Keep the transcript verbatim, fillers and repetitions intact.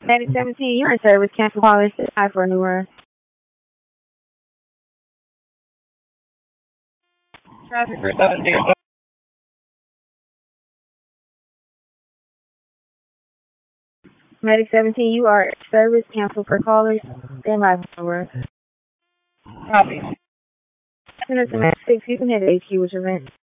Medic seventeen, you're in service. Cancel callers. Time for a new run. Traffic for seventeen. Medic seventeen, you are in service. Cancel for callers. Stand by for a new run. Copy. Six, you can hit H Q with your vent.